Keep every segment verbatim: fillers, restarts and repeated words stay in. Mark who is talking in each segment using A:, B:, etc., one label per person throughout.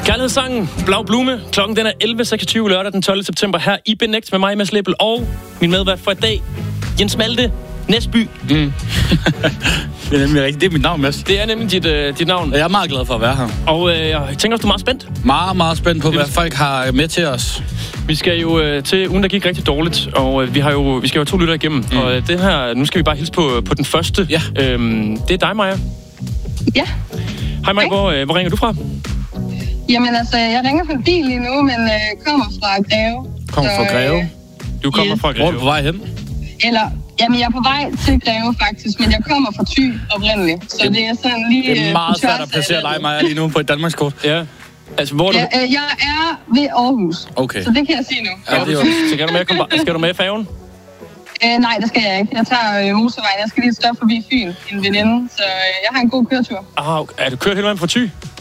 A: Kærlighedssangen Blau Blume. Klokken den er elleve seksogtyve lørdag den tolvte september her i Benægt med mig, Mads Leppel, og min medvært for i dag, Jens Malte Næsby.
B: Mm. Det er nemlig rigtigt. Det er mit navn, Mads.
A: Det er nemlig dit, øh, dit navn.
B: Jeg er meget glad for at være her.
A: Og øh, jeg tænker også, du er meget spændt.
B: Meget, meget spændt på, hvad folk har med til os.
A: Vi skal jo øh, til ugen, der gik rigtig dårligt, og øh, vi har jo vi skal jo to lytter igennem. Mm. Og øh, det her, nu skal vi bare hilse på, på den første.
B: Ja.
A: Øhm, det er dig, Maja.
C: Ja.
A: Hej, Maja. Hvor, øh, hvor ringer du fra?
C: Jamen altså, jeg ringer fra en bil lige nu, men øh, kommer fra Greve.
B: Kommer fra Greve?
C: Øh,
A: Du kommer
C: yes.
A: fra Greve.
B: Hvor er du på vej hen?
C: Eller, jamen jeg er på vej til Greve faktisk, men jeg kommer fra Thy oprindeligt. Så det er sådan lige...
B: Det er meget svært at placere dig, Maja, lige nu på et Danmarkskort.
A: Ja. Altså, hvor er du?
C: Ja, øh, jeg er ved Aarhus.
B: Okay.
C: Så det kan jeg sige nu.
B: Ja, det er jo...
A: Så kan du med, komme, skal du med i færgen?
C: Øh, nej, det skal jeg ikke. Jeg tager øh, motorvejen. Jeg skal lige stoppe forbi Fyn, en veninde. Så øh, jeg har en god køretur.
A: Ah, okay. Er du kørt hele vejen fra Thy?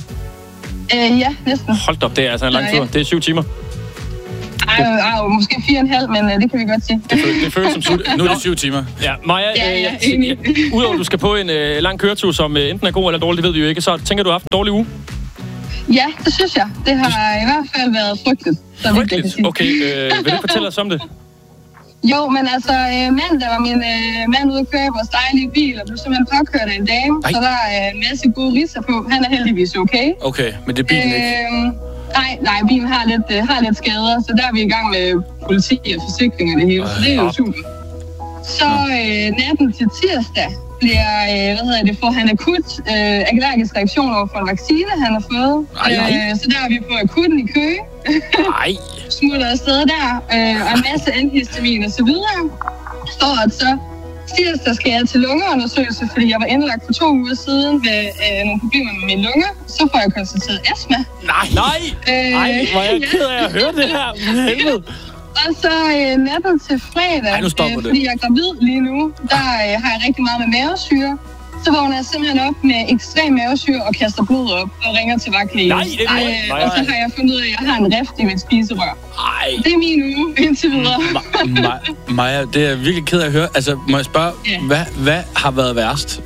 C: Øh, ja, næsten.
A: Hold op, det er altså en lang
C: Ja,
A: tur.
C: ja.
A: Det er syv timer.
C: Ej, øh, måske fire og en halv, men øh, det kan vi godt sige.
A: Det, føles, det føles som syv.
B: Nu er det syv timer.
A: Ja, Maja,
C: Ja, ja,
A: øh,
C: enig.
A: ja, udover at du skal på en øh, lang køretur, som øh, enten er god eller dårlig, det ved vi jo ikke, så tænker du, du har haft en dårlig uge?
C: Ja, det synes jeg. Det har i hvert fald været frygteligt. Så vidt jeg kan sige.
A: Okay, øh, vil du fortælle os om det?
C: Jo, men altså, øh, mandag var min øh, mand ude at køre i vores dejlige bil, og blev simpelthen påkørt af en dame.
B: Ej.
C: Så der er en masse gode ridser på. Han er heldigvis okay.
B: Okay, men det er bilen ikke.
C: Øh, nej, nej, bilen har lidt, øh, har lidt skader, så der er vi i gang med politi og forsikring og det hele, så det er jo super. Så øh, natten til tirsdag bliver, øh, hvad hedder det, får han akut øh, allergisk reaktion over for en vaccine, han har fået.
B: Ej, ej.
C: Øh, så der er vi på akutten i Køge.
B: Nej.
C: Smutter afsted der, øh, og en masse antihistamin og så videre. For at så tirsdag skal jeg til lungeundersøgelse, fordi jeg var indlagt for to uger siden med øh, nogle problemer med mine lunger. Så får jeg konstateret astma.
A: Nej, nej!
C: Øh,
A: Nej, hvor er jeg ked af at høre det her. Helvede.
C: Og så øh, natten til fredag,
B: Ej, nu stopper det.
C: fordi jeg er gravid lige nu, der øh, har jeg rigtig meget med mavesyre. Så vågner jeg simpelthen op med ekstrem mavesyre og kaster blod op og ringer til vagtlægen.
A: Nej, det er
C: øh,
A: nej,
C: Og så
A: nej.
C: har jeg fundet ud af, at jeg har en rift i mit spiserør.
B: Ej.
C: Det er min uge indtil videre.
B: Ma- Ma- Maja, det er jeg virkelig ked af at høre. Altså, må jeg spørge,
C: Ja.
B: hvad, hvad har været værst?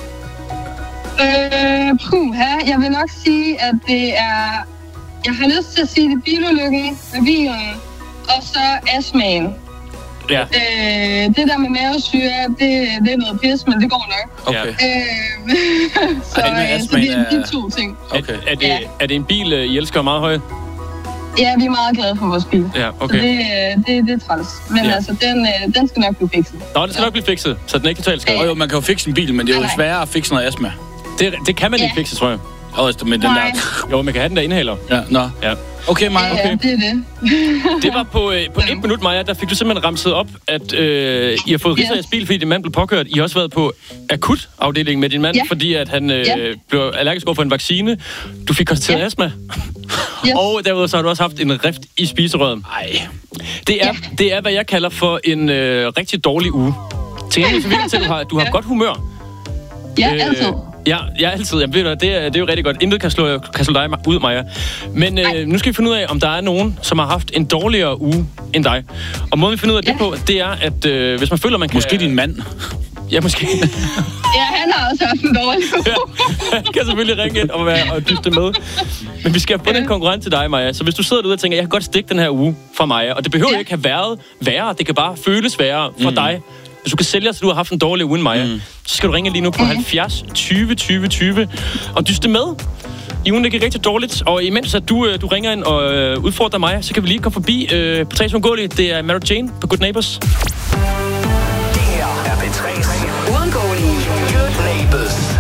C: Øh, puha, jeg vil nok sige, at det er... Jeg har lyst til at sige, det er bilulykken med bilen, og så astmaen.
A: Ja.
C: Øh, det der med mavesyre, det, det er noget pis, men det går nok.
B: Okay.
C: Øh, så,
B: det med
C: øh, så
B: astmaen
C: det er
B: er-
C: de to ting.
B: Okay.
A: Er, er, det,
C: Ja.
A: er det en bil, øh, I elsker meget højt?
C: Ja, vi er meget glade for vores bil.
A: Ja,
C: Så
A: okay.
C: det, øh, det, det er træls. Men
A: Ja.
C: altså, den, øh, den skal nok blive fikset.
A: Nå, det skal nok blive fikset, så den er ikke totalt skadet.
B: Og jo, man kan jo fikse en bil, men det er jo
C: Nej, nej.
B: sværere at fikse noget astma.
A: Det, det kan man ikke
C: Ja.
A: fikse, tror jeg.
B: Også med den
C: Nej.
B: der...
A: Jo, man kan have den der inhaler.
B: Ja, nå.
A: Ja.
B: Okay, Maja.
C: Ja, det er det.
A: Det var på, øh, på et minut, Maja, der fik du simpelthen ramset op, at øh, I har fået ridser i
C: Yes.
A: bil, fordi din mand blev påkørt. I har også været på akutafdelingen med din mand,
C: Ja.
A: fordi at han øh,
C: Ja.
A: blev allergisk over for en vaccine. Du fik konstateret
C: Ja.
A: astma.
C: Yes.
A: Og derudover så har du også haft en rift i spiserøret.
B: Ej.
A: Det er,
C: Ja.
A: det er, hvad jeg kalder for en øh, rigtig dårlig uge. Til gengæld så virkelig til, at du har, du har
C: Ja.
A: godt humør.
C: Ja, altid.
A: Ja, ja, altid. Jamen, ved du, det, er, det er jo rigtig godt. Intet kan slå, kan slå dig ud, Maja. Men øh, nu skal vi finde ud af, om der er nogen, som har haft en dårligere uge end dig. Og måden vi finder ud af det
C: Ja.
A: på, det er, at øh, hvis man føler, man kan...
B: Måske din mand.
A: Ja, måske.
C: Ja, han har også haft en dårlig uge.
A: Ja, han kan selvfølgelig ringe ind og, være, og dyste med. Men vi skal have fundet en konkurrent til dig, Maja. Så hvis du sidder derude og tænker, jeg kan godt stikke den her uge fra Maja, og det behøver
C: Ja.
A: ikke have været værre, det kan bare føles værre for mm. dig. Hvis du kan sælge os, at du har haft en dårlig uge, Maja, mm. så skal du ringe lige nu på
C: Mm.
A: halvfjerds tyve tyve tyve og dyste med. I ugen, det gik rigtig dårligt, og imens at du, du ringer ind og øh, udfordrer mig, så kan vi lige komme forbi øh, på Tags Ungåelige. Det er Mary Jane på Good Neighbors.